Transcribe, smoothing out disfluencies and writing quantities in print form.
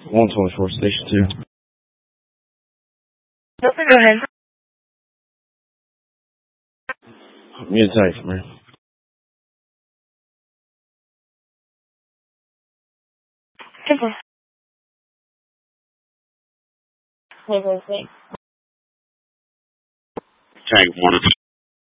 124, Station 2. Go ahead. Mute tight for me. Simple. Wait. Tank 1